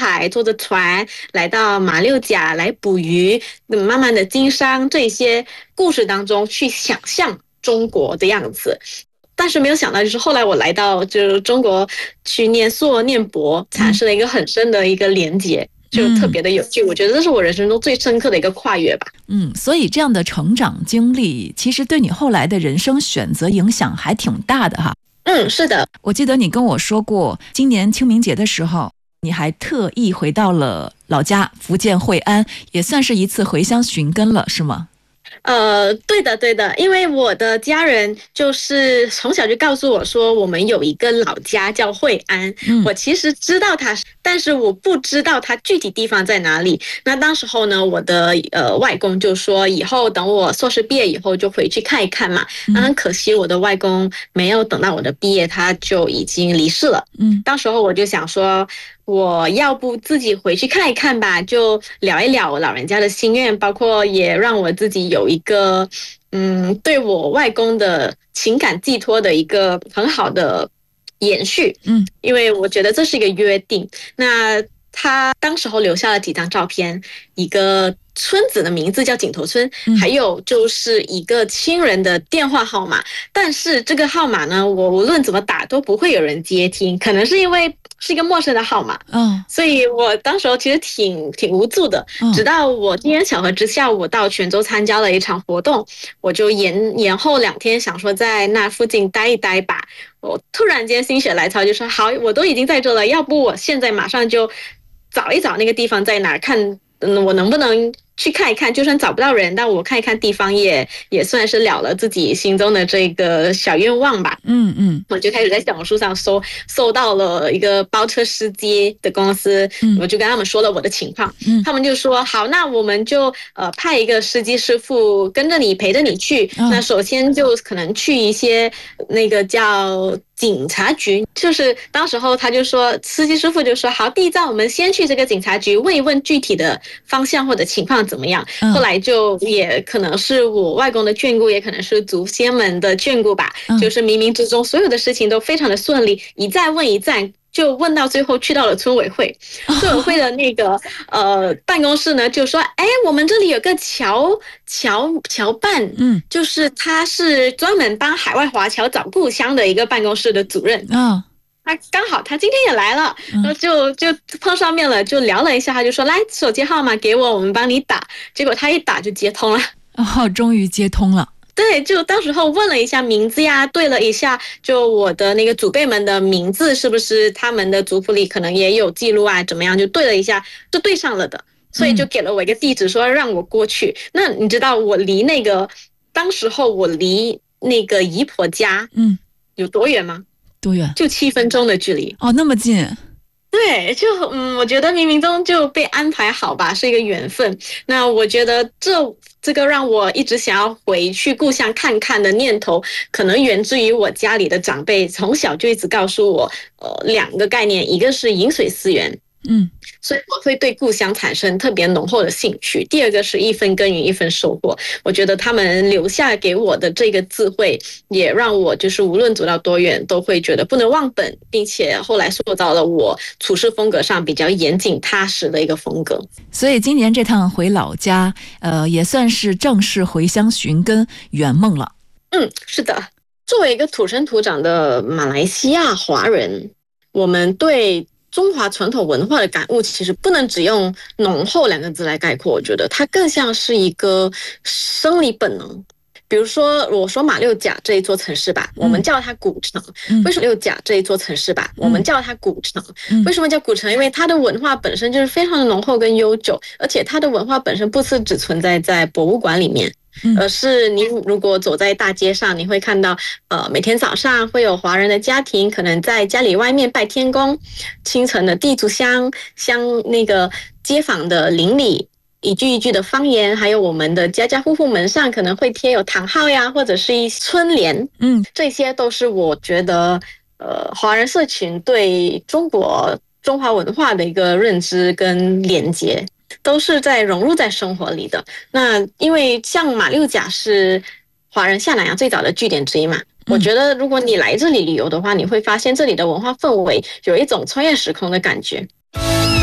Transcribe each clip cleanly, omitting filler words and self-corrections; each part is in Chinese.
海，坐着船来到马六甲来捕鱼，慢慢的经商，这些故事当中去想象中国的样子。但是没有想到，就是后来我来到就是中国去念硕念博，产生了一个很深的一个连结，就特别的有趣。我觉得这是我人生中最深刻的一个跨越吧。 所以这样的成长经历，其实对你后来的人生选择影响还挺大的哈。 是的。 我记得你跟我说过，今年清明节的时候，你还特意回到了老家福建惠安，也算是一次回乡寻根了，是吗？ 对的，因为我的家人就是从小就告诉我说，我们有一个老家叫惠安。我其实知道它，但是我不知道它具体地方在哪里。那当时候呢，我的外公就说，以后等我硕士毕业以后就回去看一看嘛。那很可惜，我的外公没有等到我的毕业，他就已经离世了。当时候我就想说，我要不自己回去看一看吧，就聊一聊老人家的心愿，包括也让我自己有一个对我外公的情感寄托的一个很好的延续。因为我觉得这是一个约定。那他当时候留下了几张照片，一个村子的名字叫井头村，还有就是一个亲人的电话号码。但是这个号码呢，我无论怎么打都不会有人接听，可能是因为是一个陌生的号码。所以我当时候其实挺无助的。直到我机缘巧合之下，我到泉州参加了一场活动，我就延后2天，想说在那附近待一待吧。我突然间心血来潮，就说好，我都已经在这了，要不我现在马上就找一找那个地方在哪儿，看我能不能去看一看，就算找不到人，但我看一看地方也算是了了自己心中的这个小愿望吧。我就开始在小红书上搜到了一个包车司机的公司。我就跟他们说了我的情况。他们就说好，那我们就派一个司机师傅跟着你陪着你去。那首先就可能去一些那个叫警察局，就是当时候他就说，司机师傅就说好，第一站我们先去这个警察局问一问具体的方向或者情况怎么样。后来就也可能是我外公的眷顾，也可能是祖先们的眷顾吧。就是冥冥之中所有的事情都非常的顺利，一站问一站，就问到最后去到了村委会。村委会的那个办公室呢，就说我们这里有个侨办，就是他是专门帮海外华侨找故乡的一个办公室的主任。他刚好他今天也来了，然后就碰上面了，就聊了一下。他就说来，手机号码给我们帮你打。结果他一打就接通了。 终于接通了。 对，就当时候问了一下名字呀，对了一下就我的那个祖辈们的名字是不是他们的族谱里可能也有记录啊，怎么样，就对了一下，就对上了的。所以就给了我一个地址，说让我过去。那你知道我离那个当时候我离那个姨婆家有多远吗？ 多远？ 就7分钟的距离。 那么近。 对，就我觉得冥冥中就被安排好吧，是一个缘分。那我觉得这个让我一直想要回去故乡看看的念头，可能源自于我家里的长辈从小就一直告诉我2个概念，一个是饮水思源。所以我会对故乡产生特别浓厚的兴趣。第二个是一分耕耘一分收获，我觉得他们留下给我的这个智慧，也让我就是无论走到多远都会觉得不能忘本，并且后来塑造了我处事风格上比较严谨踏实的一个风格。 所以今年这趟回老家也算是正式回乡寻根圆梦了。 是的。作为一个土生土长的马来西亚华人，我们对中华传统文化的感悟其实不能只用浓厚2个字来概括，我觉得它更像是一个生理本能。比如说我说马六甲这一座城市吧，我们叫它古城。为什么六甲这一座城市吧，我们叫它古城？为什么叫古城？因为它的文化本身就是非常的浓厚跟悠久，而且它的文化本身不是只存在在博物馆里面，而是你如果走在大街上，你会看到每天早上会有华人的家庭可能在家里外面拜天公，清晨的地主香那个街坊的邻里一句一句的方言，还有我们的家家户户门上可能会贴有堂号呀，或者是一春联。这些都是我觉得华人社群对中华文化的一个认知跟连结，都是在融入在生活里的。那因为像马六甲是华人下南洋最早的据点之一嘛，我觉得如果你来这里旅游的话，你会发现这里的文化氛围有一种穿越时空的感觉。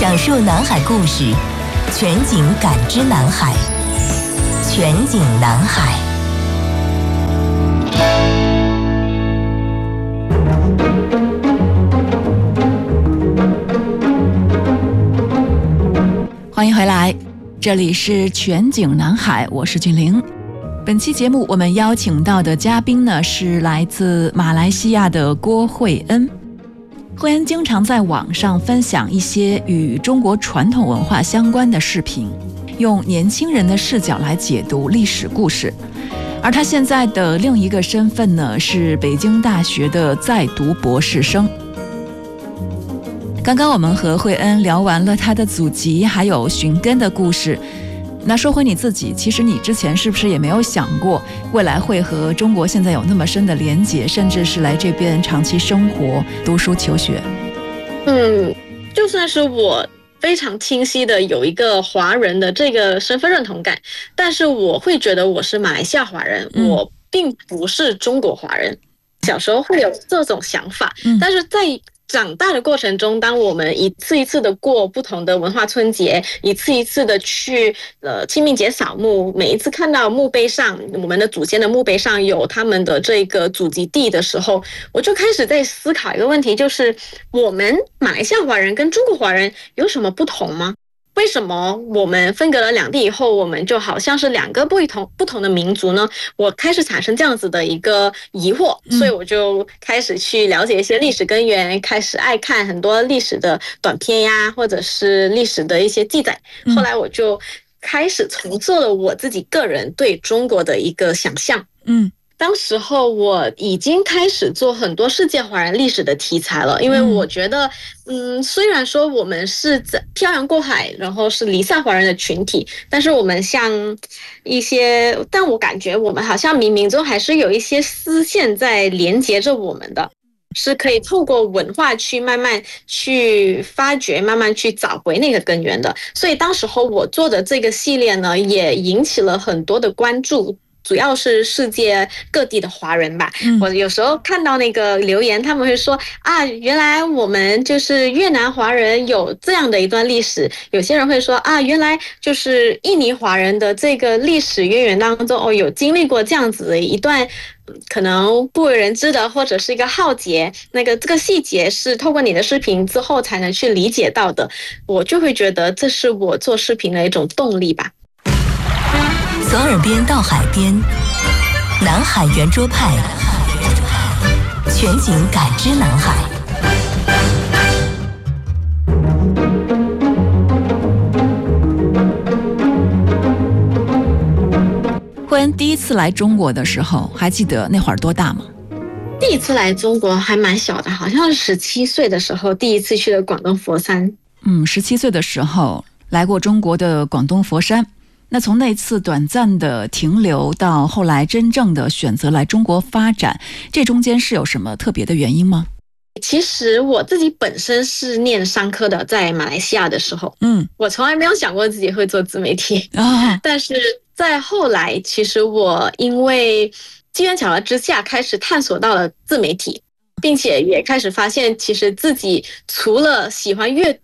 讲述南海故事，全景感知南海，全景南海。 欢迎回来，这里是全景南海，我是俊玲。本期节目我们邀请到的嘉宾呢是来自马来西亚的郭慧恩。慧恩经常在网上分享一些与中国传统文化相关的视频，用年轻人的视角来解读历史故事。而他现在的另一个身份呢是北京大学的在读博士生。刚刚我们和慧恩聊完了她的祖籍还有寻根的故事。那说回你自己，其实你之前是不是也没有想过未来会和中国现在有那么深的连结，甚至是来这边长期生活读书求学？ 就算是我非常清晰的有一个华人的这个身份认同感，但是我会觉得我是马来西亚华人，我并不是中国华人。小时候会有这种想法，但是在长大的过程中，当我们一次一次的过不同的文化春节，一次一次的去清明节扫墓，每一次看到墓碑上，我们的祖先的墓碑上有他们的这个祖籍地的时候，我就开始在思考一个问题，就是我们马来西亚华人跟中国华人有什么不同吗？为什么我们分隔了两地以后，我们就好像是两个不同的民族呢？我开始产生这样子的一个疑惑，所以我就开始去了解一些历史根源，开始爱看很多历史的短片呀，或者是历史的一些记载。后来我就开始重做了我自己个人对中国的一个想象。当时候我已经开始做很多世界华人历史的题材了，因为我觉得虽然说我们是在漂洋过海，然后是离散华人的群体，但是我们像一些，但我感觉我们好像冥冥中还是有一些丝线在连接着我们的，是可以透过文化去慢慢去发掘，慢慢去找回那个根源的。所以当时候我做的这个系列呢，也引起了很多的关注，主要是世界各地的华人吧。我有时候看到那个留言，他们会说啊，原来我们就是越南华人有这样的一段历史。有些人会说啊，原来就是印尼华人的这个历史渊源当中，有经历过这样子的一段可能不为人知的，或者是一个浩劫，这个细节是透过你的视频之后才能去理解到的。我就会觉得这是我做视频的一种动力吧。 从耳边到海边，南海圆桌派，全景感知南海。 慧恩第一次来中国的时候，还记得那会儿多大吗？ 第一次来中国还蛮小的，好像是17岁的时候第一次去了广东佛山。 17岁的时候来过中国的广东佛山。那从那次短暂的停留到后来真正的选择来中国发展，这中间是有什么特别的原因吗？ 其实我自己本身是念商科的，在马来西亚的时候，我从来没有想过自己会做自媒体但是在后来，其实我因为机缘巧合之下开始探索到了自媒体，并且也开始发现，其实自己除了喜欢阅